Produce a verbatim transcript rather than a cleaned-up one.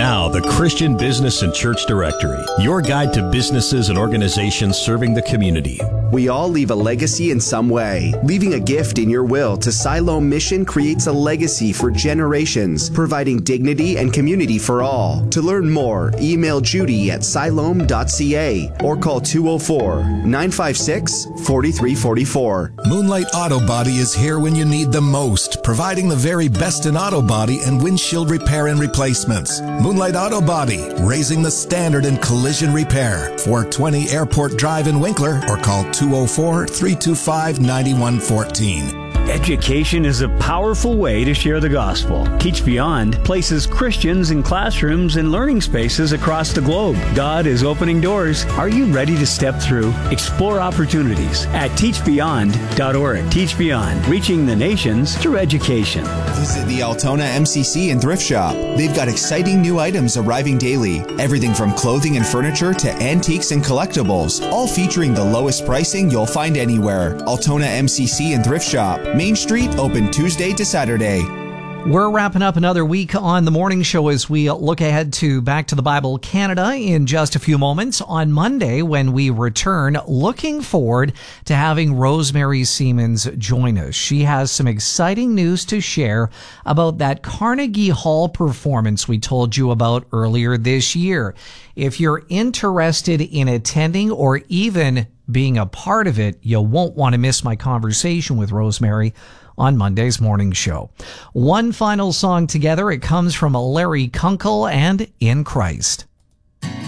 Now, the Christian Business and Church Directory, your guide to businesses and organizations serving the community. We all leave a legacy in some way. Leaving a gift in your will to Siloam Mission creates a legacy for generations, providing dignity and community for all. To learn more, email Judy at siloam dot c a or call two oh four, nine five six, four three four four. Moonlight Auto Body is here when you need them most, providing the very best in auto body and windshield repair and replacements. Moonlight Auto Body, raising the standard in collision repair. four twenty Airport Drive in Winkler or call two oh four, three two five, nine one one four. Education is a powerful way to share the gospel. Teach Beyond places Christians in classrooms and learning spaces across the globe. God is opening doors. Are you ready to step through? Explore opportunities at teach beyond dot org. Teach Beyond, reaching the nations through education. Visit the Altona M C C and Thrift Shop. They've got exciting new items arriving daily. Everything from clothing and furniture to antiques and collectibles, all featuring the lowest pricing you'll find anywhere. Altona M C C and Thrift Shop. Main Street, open Tuesday to Saturday. We're wrapping up another week on the morning show as we look ahead to Back to the Bible Canada in just a few moments. On Monday, when we return, looking forward to having Rosemary Siemens join us. She has some exciting news to share about that Carnegie Hall performance we told you about earlier this year. If you're interested in attending or even being a part of it, you won't want to miss my conversation with Rosemary on Monday's morning show. One final song together. It comes from Larry Kunkel and In Christ.